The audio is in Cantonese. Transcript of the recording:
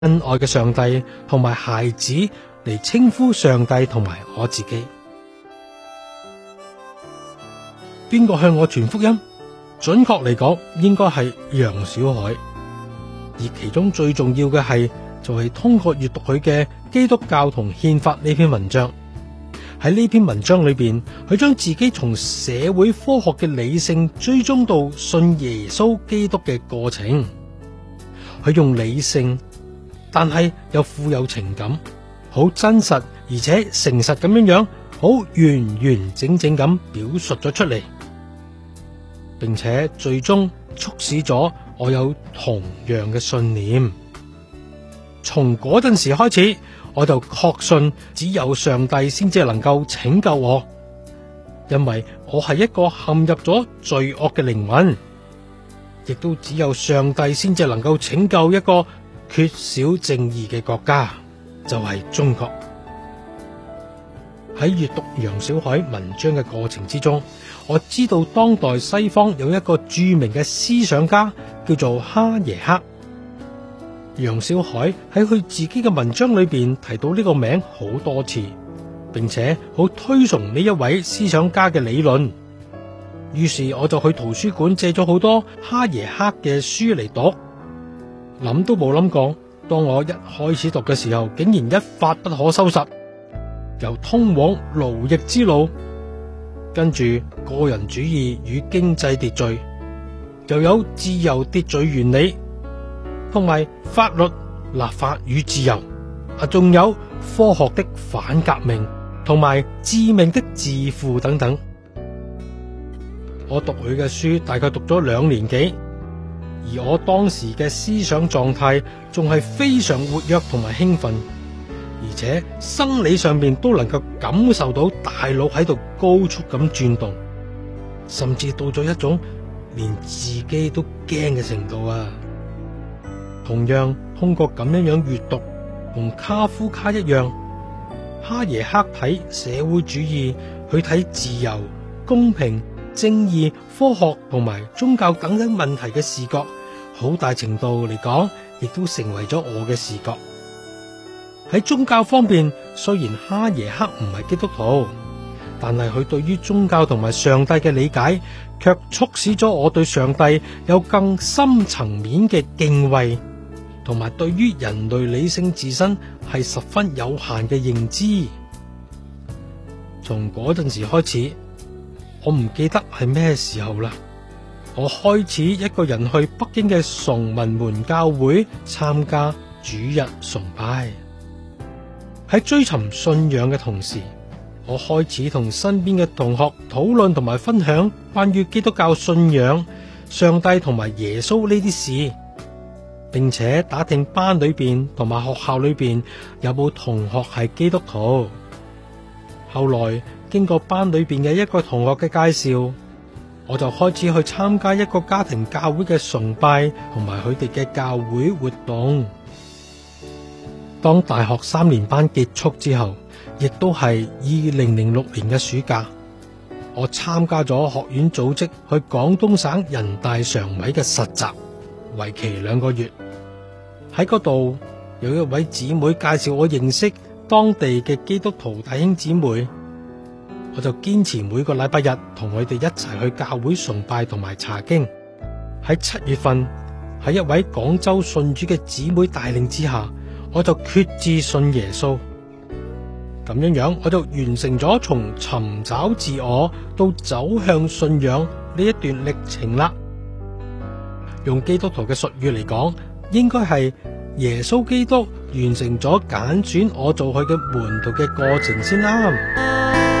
恩愛嘅上帝同埋孩子嚟稱呼上帝同埋我自己。邊個向我傳福音？準確嚟講，應該係楊小海。而其中最重要嘅係，就係通過閱讀佢嘅《基督教同憲法》呢篇文章。喺呢篇文章裏邊，佢將自己從社會科學嘅理性追蹤到信耶穌基督嘅過程。佢用理性，但係又富有情感，好真實而且誠實咁樣好完完整整咁表述咗出嚟，並且最終促使咗我有同樣嘅信念。從嗰陣時開始，我就確信只有上帝先至能夠拯救我，因為我係一個陷入咗罪惡嘅靈魂，亦都只有上帝先至能夠拯救一個缺少正義嘅國家，就係中國。喺閱讀楊小海文章嘅過程之中，我知道當代西方有一個著名嘅思想家叫做哈耶克。楊小海喺佢自己嘅文章裏邊提到呢個名好多次，並且好推崇呢一位思想家嘅理論。於是我就去圖書館借咗好多哈耶克嘅書嚟讀，諗都冇諗過，當我一開始讀嘅時候，竟然一發不可收拾。由通往奴役之路，跟住個人主義與經濟秩序，又有自由秩序原理，同埋法律立法與自由，仲有科學的反革命，同埋致命的自負等等。我讀佢嘅書大概讀咗2年幾，而我當時嘅思想狀態仲係非常活躍同埋興奮，而且生理上面都能夠感受到大腦喺度高速咁轉動，甚至到咗一種連自己都驚嘅程度啊！同樣通過咁樣閱讀，同卡夫卡一樣，哈耶克睇社會主義，去睇自由、公平、正義、科學同埋宗教等等問題嘅視覺，好大程度嚟講，亦都成為咗我嘅視覺。喺宗教方面，雖然哈耶克唔係基督徒，但係佢對於宗教同埋上帝嘅理解，卻促使咗我對上帝有更深層面嘅敬畏，同埋對於人類理性自身係十分有限嘅認知。從嗰陣時開始，我唔記得係咩時候啦，我開始一個人去北京嘅崇文門教會參加主日崇拜。喺追尋信仰嘅同時，我開始同身邊嘅同學討論同埋分享關於基督教信仰、上帝同埋耶穌呢啲事，並且打聽班裏邊同埋學校裏邊有冇同學係基督徒。後來經過班裏邊嘅一個同學嘅介紹，我就開始去參加一個家庭教會嘅崇拜同埋佢哋嘅教會活動。當大學3年班結束之後，亦都係2006年嘅暑假，我參加咗學院組織去廣東省人大常委嘅實習，為期2個月。喺嗰度有一位姊妹介紹我認識當地嘅基督徒弟兄姊妹，我就堅持每個禮拜日同佢哋一齊去教會崇拜同埋查經。喺7月份，喺一位廣州信主嘅姊妹帶領之下，我就決志信耶穌。咁樣我就完成咗從尋找自我到走向信仰呢一段歷程啦。用基督徒嘅術語嚟講，應該係耶穌基督完成咗揀選我做佢嘅門徒嘅過程先啱。